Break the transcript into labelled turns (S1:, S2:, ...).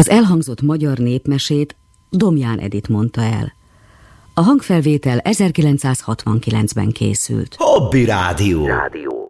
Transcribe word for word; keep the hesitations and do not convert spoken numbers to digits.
S1: Az elhangzott magyar népmesét Domján Edit mondta el. A hangfelvétel ezerkilencszázhatvankilencben készült.
S2: Hobby Rádió. Rádió.